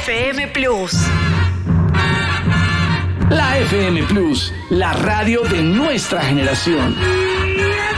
FM Plus. La FM Plus, la radio de nuestra generación.